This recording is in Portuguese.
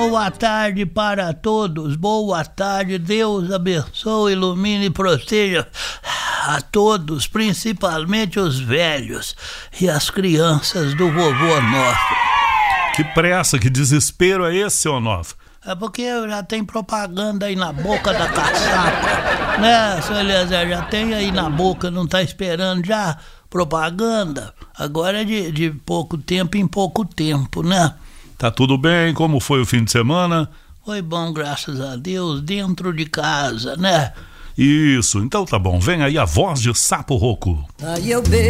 Boa tarde para todos, boa tarde, Deus abençoe, ilumine e proteja a todos, principalmente os velhos e as crianças do vovô Onofre. Que pressa, que desespero é esse, seu Onofre? É porque já tem propaganda aí na boca da caçapa, né, seu Eliezer? Já tem aí na boca, não tá esperando já propaganda? Agora é de pouco tempo em pouco tempo, né? Tá tudo bem? Como foi o fim de semana? Foi bom, graças a Deus, dentro de casa, né? Isso, então tá bom. Vem aí a voz de Sapo Rouco. Aí eu beijo.